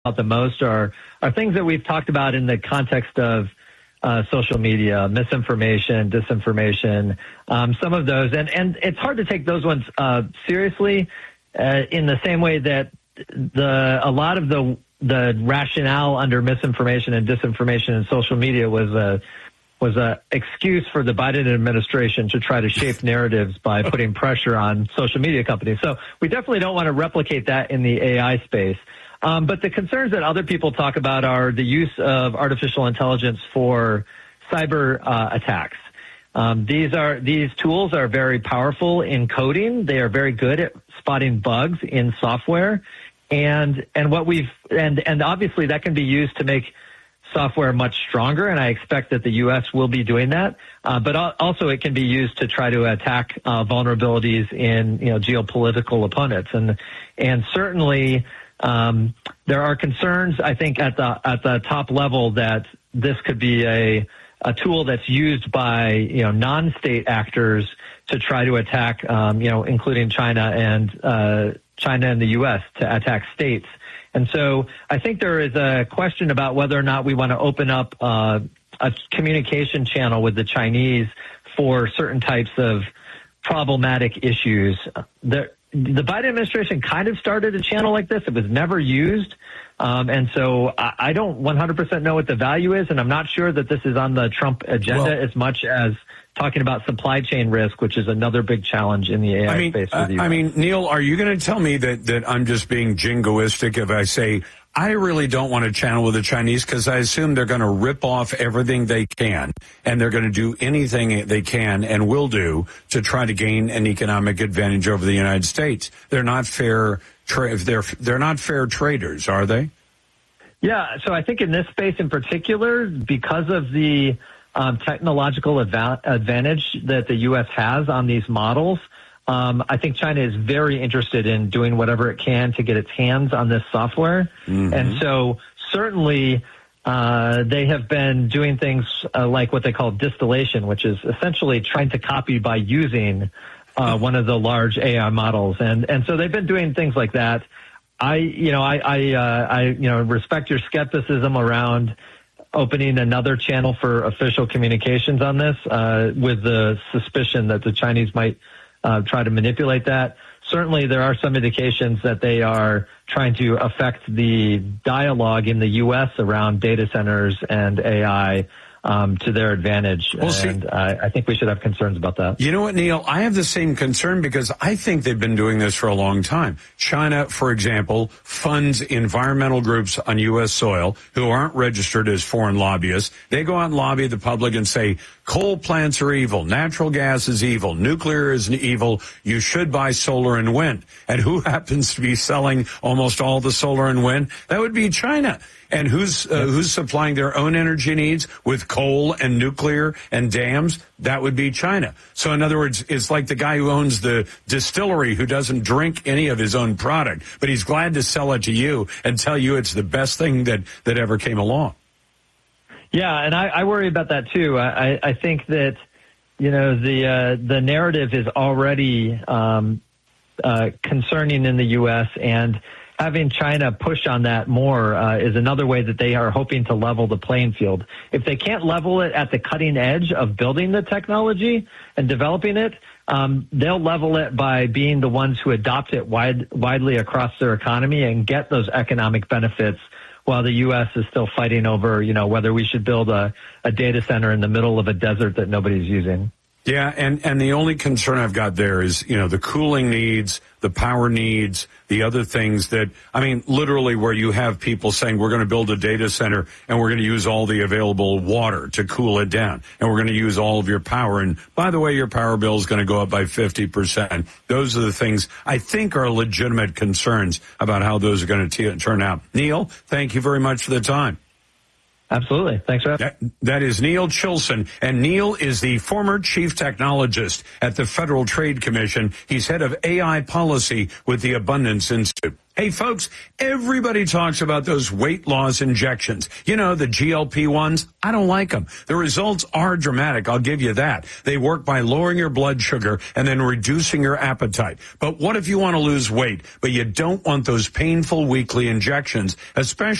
about the most are things that we've talked about in the context of social media, misinformation, disinformation, some of those. And it's hard to take those ones seriously in the same way that a lot of the rationale under misinformation and disinformation in social media was a excuse for the Biden administration to try to shape narratives by putting pressure on social media companies. So we definitely don't want to replicate that in the AI space. But the concerns that other people talk about are the use of artificial intelligence for cyber attacks. These tools are very powerful in coding. They are very good at spotting bugs in software, and obviously that can be used to make software much stronger. And I expect that the U.S. will be doing that. But also it can be used to try to attack vulnerabilities in geopolitical opponents, and certainly. There are concerns, I think, at the top level that this could be a tool that's used by non-state actors to try to attack, including China and the U.S. to attack states. And so I think there is a question about whether or not we want to open up a communication channel with the Chinese for certain types of problematic issues. The Biden administration kind of started a channel like this. It was never used. And so I don't 100% know what the value is, and I'm not sure that this is on the Trump agenda as much as talking about supply chain risk, which is another big challenge in the AI space. Neil, are you going to tell me that I'm just being jingoistic if I say I really don't want to channel with the Chinese because I assume they're going to rip off everything they can, and they're going to do anything they can and will do to try to gain an economic advantage over the United States. They're not fair. They're not fair traders, are they? Yeah. So I think in this space in particular, because of the technological advantage that the U.S. has on these models, I think China is very interested in doing whatever it can to get its hands on this software. Mm-hmm. And so certainly they have been doing things like what they call distillation, which is essentially trying to copy by using one of the large AI models. And so they've been doing things like that. I respect your skepticism around opening another channel for official communications on this, with the suspicion that the Chinese might try to manipulate that. Certainly, there are some indications that they are trying to affect the dialogue in the U.S. around data centers and AI to their advantage. I think we should have concerns about that. You know what, Neil? I have the same concern because I think they've been doing this for a long time. China, for example, funds environmental groups on U.S. soil who aren't registered as foreign lobbyists. They go out and lobby the public and say, coal plants are evil, natural gas is evil, nuclear is evil, you should buy solar and wind. And who happens to be selling almost all the solar and wind? That would be China. And who's supplying their own energy needs with coal and nuclear and dams? That would be China. So in other words, it's like the guy who owns the distillery who doesn't drink any of his own product, but he's glad to sell it to you and tell you it's the best thing that ever came along. Yeah, and I worry about that too. I think that, the narrative is already concerning in the U.S., and having China push on that more is another way that they are hoping to level the playing field. If they can't level it at the cutting edge of building the technology and developing it, they'll level it by being the ones who adopt it widely across their economy and get those economic benefits, while the U.S. is still fighting over, whether we should build a data center in the middle of a desert that nobody's using. Yeah, and the only concern I've got there is, the cooling needs, the power needs, the other things that, literally where you have people saying we're going to build a data center and we're going to use all the available water to cool it down, and we're going to use all of your power. And by the way, your power bill is going to go up by 50%. Those are the things I think are legitimate concerns about how those are going to turn out. Neil, thank you very much for the time. Absolutely. Thanks for having me. That is Neil Chilson. And Neil is the former chief technologist at the Federal Trade Commission. He's head of AI policy with the Abundance Institute. Hey, folks, everybody talks about those weight loss injections. You know, the GLP ones. I don't like them. The results are dramatic. I'll give you that. They work by lowering your blood sugar and then reducing your appetite. But what if you want to lose weight, but you don't want those painful weekly injections, especially